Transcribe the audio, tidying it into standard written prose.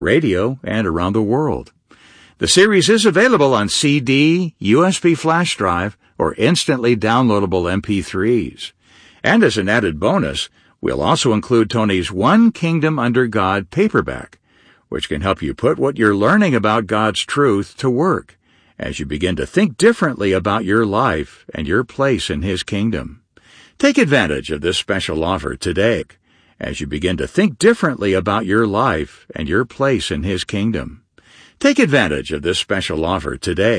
radio, and around the world. The series is available on CD, USB flash drive, or instantly downloadable MP3s. And as an added bonus, we'll also include Tony's One Kingdom Under God paperback, which can help you put what you're learning about God's truth to work as you begin to think differently about your life and your place in His kingdom. Take advantage of this special offer today as you begin to think differently about your life and your place in His kingdom. Take advantage of this special offer today